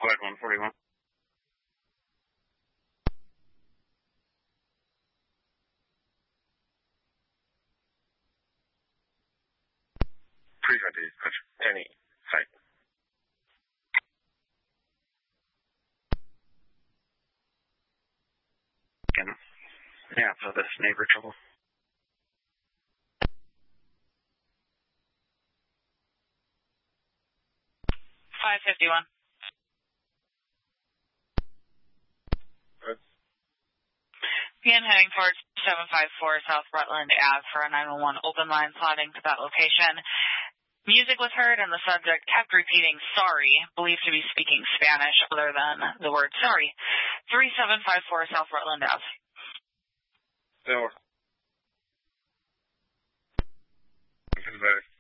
Go ahead, 141. Pre-20, coach. Any site. Yeah, so this neighbor trouble. 551. Begin heading towards 754 South Rutland Ave for a 911 open line slotting to that location. Music was heard and the subject kept repeating sorry, believed to be speaking Spanish other than the word sorry. 3754 South Rutland Ave. No.